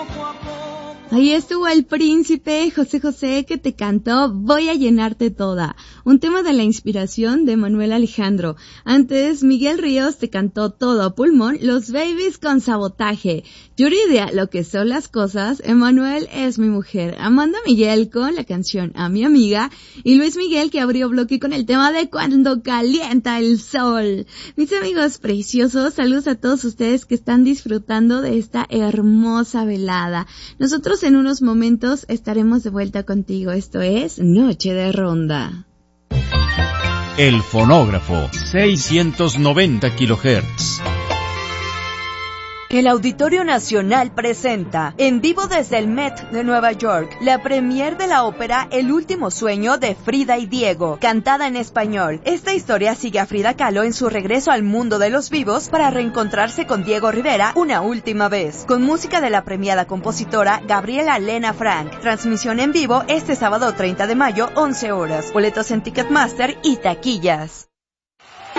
Ahí estuvo el príncipe José José, que te cantó Voy a llenarte toda, un tema de la inspiración de Manuel Alejandro. Antes, Miguel Ríos te cantó todo a pulmón, Los Babies con Sabotaje. Yuridia, Lo que son las cosas, Emanuel es mi mujer, Amanda Miguel con la canción A mi amiga, y Luis Miguel, que abrió bloque con el tema de Cuando calienta el sol. Mis amigos preciosos, saludos a todos ustedes que están disfrutando de esta hermosa velada. Nosotros en unos momentos estaremos de vuelta contigo. Esto es Noche de Ronda. El fonógrafo, 690 kHz. El Auditorio Nacional presenta, en vivo desde el Met de Nueva York, la premier de la ópera El último sueño de Frida y Diego, cantada en español. Esta historia sigue a Frida Kahlo en su regreso al mundo de los vivos para reencontrarse con Diego Rivera una última vez, con música de la premiada compositora Gabriela Lena Frank. Transmisión en vivo este sábado 30 de mayo, 11 horas. Boletos en Ticketmaster y taquillas.